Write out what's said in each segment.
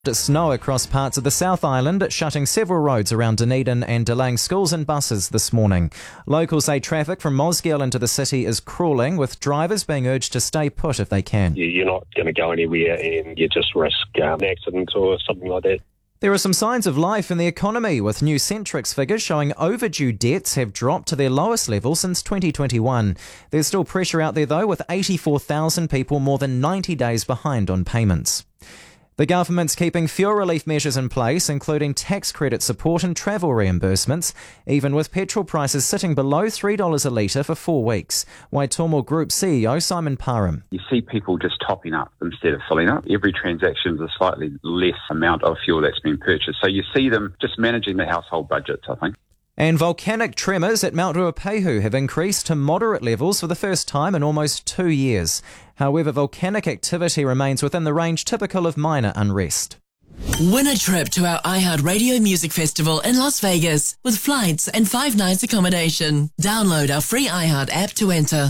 Snow across parts of the South Island, shutting several roads around Dunedin and delaying schools and buses this morning. Locals say traffic from Mosgiel into the city is crawling, with drivers being urged to stay put if they can. You're not going to go anywhere and you just risk an accident or something like that. There are some signs of life in the economy, with new Centrix figures showing overdue debts have dropped to their lowest level since 2021. There's still pressure out there though, with 84,000 people more than 90 days behind on payments. The government's keeping fuel relief measures in place, including tax credit support and travel reimbursements, even with petrol prices sitting below $3 a litre for 4 weeks. Waitomo Group CEO Simon Parham. You see people just topping up instead of filling up. Every transaction is a slightly less amount of fuel that's been purchased. So you see them just managing the household budgets, I think. And volcanic tremors at Mount Ruapehu have increased to moderate levels for the first time in almost 2 years. However, volcanic activity remains within the range typical of minor unrest. Win a trip to our iHeartRadio Music Festival in Las Vegas with flights and 5 nights accommodation. Download our free iHeart app to enter.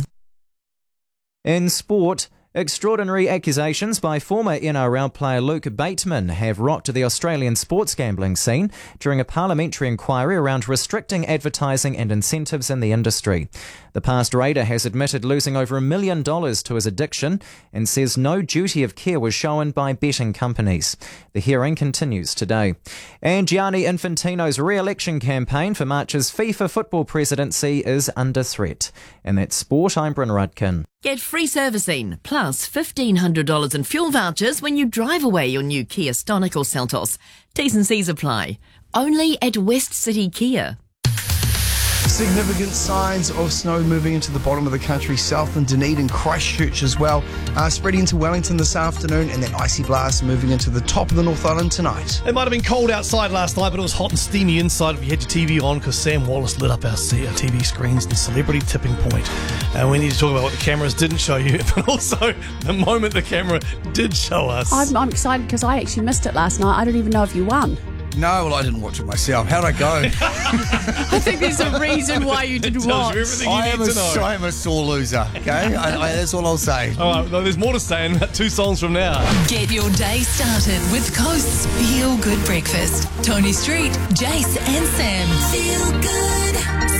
In sport, extraordinary accusations by former NRL player Luke Bateman have rocked the Australian sports gambling scene during a parliamentary inquiry around restricting advertising and incentives in the industry. The past Raider has admitted losing over $1 million to his addiction and says no duty of care was shown by betting companies. The hearing continues today. And Gianni Infantino's re-election campaign for March's FIFA football presidency is under threat. And that's sport, I'm Bryn Rudkin. Get free servicing, plus $1,500 in fuel vouchers when you drive away your new Kia Stonic or Seltos. T's and C's apply. Only at West City Kia. Significant signs of snow moving into the bottom of the country, south in Dunedin, Christchurch as well, spreading into Wellington this afternoon, and that icy blast moving into the top of the North Island tonight. It might have been cold outside last night, but it was hot and steamy inside if you had your TV on, because Sam Wallace lit up our TV screens and Celebrity Tipping Point. And we need to talk about what the cameras didn't show you, but also the moment the camera did show us. I'm excited because I actually missed it last night. I don't even know if you won. No, well, I didn't watch it myself. How'd I go? I think there's a reason why you didn't watch. I am a sore loser, okay? That's all I'll say. All right, well, there's more to say in about 2 songs from now. Get your day started with Coast's Feel Good Breakfast. Tony Street, Jace and Sam. Feel good.